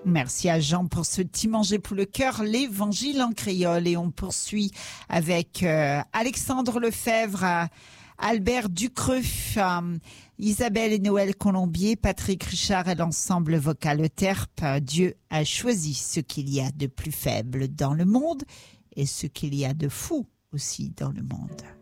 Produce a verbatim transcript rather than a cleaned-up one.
Merci à Jean pour ce petit manger pour le cœur, l'évangile en créole. Et on poursuit avec euh, Alexandre Lefebvre, euh, Albert Ducreux, euh, Isabelle et Noël Colombier, Patrick Richard et l'ensemble vocal Terpe. Dieu a choisi ce qu'il y a de plus faible dans le monde et ce qu'il y a de fou aussi dans le monde.